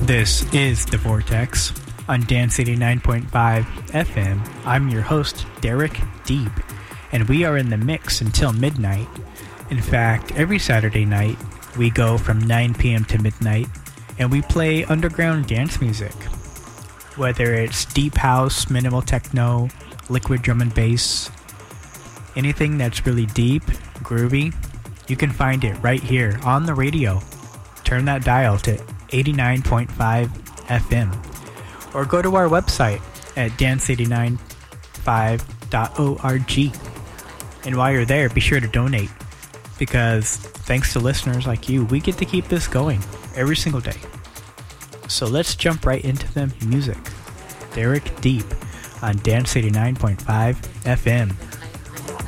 This is The Vortex on Dance 89.5 FM. I'm your host, Derek Deep, and we are in the mix until midnight. In fact, every Saturday night, we go from 9 p.m. to midnight, and we play underground dance music. Whether it's deep house, minimal techno, liquid drum and bass, anything that's really deep, groovy, you can find it right here on the radio. Turn that dial to 89.5 FM or go to our website at dance895.org. And while you're there, be sure to donate, because thanks to listeners like you, we get to keep this going every single day. So let's jump right into the music. Derek Deep on Dance 89.5 FM.